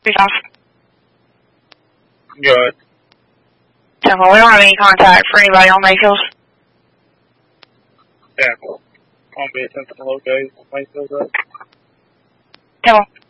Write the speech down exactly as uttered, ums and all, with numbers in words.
Who's off? Good. Temple, we don't have any contact for anybody on Mayfield. Yeah. On be a sensible location. Mayfield up. Temple.